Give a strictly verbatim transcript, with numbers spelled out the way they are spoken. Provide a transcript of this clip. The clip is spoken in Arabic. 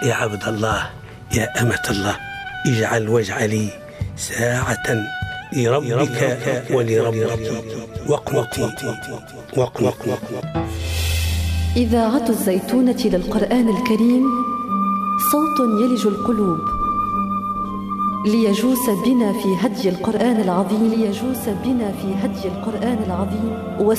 يا عبد الله يا أمة الله، اجعل واجعلي ساعة لربك ولربك واقنتي واقنتي. إذاعة الزيتونة للقرآن الكريم، صوت يلج القلوب ليجوس بنا في هدي القرآن العظيم ليجوس بنا في هدي القرآن العظيم